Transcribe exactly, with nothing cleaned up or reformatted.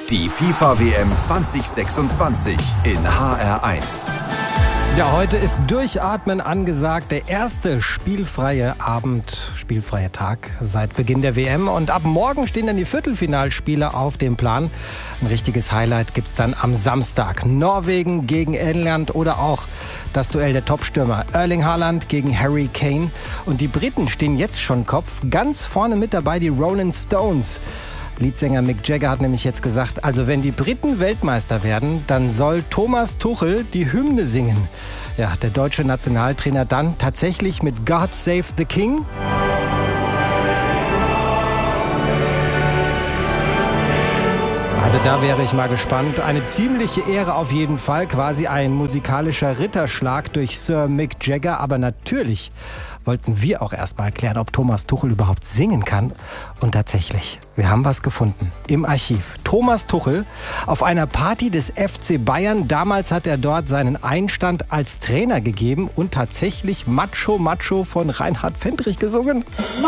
Die FIFA-W M zwanzig sechsundzwanzig in H R eins. Ja, heute ist Durchatmen angesagt. Der erste spielfreie Abend, spielfreie Tag seit Beginn der W M. Und ab morgen stehen dann die Viertelfinalspiele auf dem Plan. Ein richtiges Highlight gibt's dann am Samstag. Norwegen gegen England oder auch das Duell der Topstürmer Erling Haaland gegen Harry Kane. Und die Briten stehen jetzt schon Kopf. Ganz vorne mit dabei die Rolling Stones. Leadsänger Mick Jagger hat nämlich jetzt gesagt, also wenn die Briten Weltmeister werden, dann soll Thomas Tuchel die Hymne singen. Ja, der deutsche Nationaltrainer dann tatsächlich mit God Save the King. Also da wäre ich mal gespannt. Eine ziemliche Ehre auf jeden Fall, quasi ein musikalischer Ritterschlag durch Sir Mick Jagger. Aber natürlich wollten wir auch erst mal erklären, ob Thomas Tuchel überhaupt singen kann. Und tatsächlich, wir haben was gefunden im Archiv. Thomas Tuchel auf einer Party des F C Bayern. Damals hat er dort seinen Einstand als Trainer gegeben und tatsächlich Macho Macho von Reinhard Fendrich gesungen.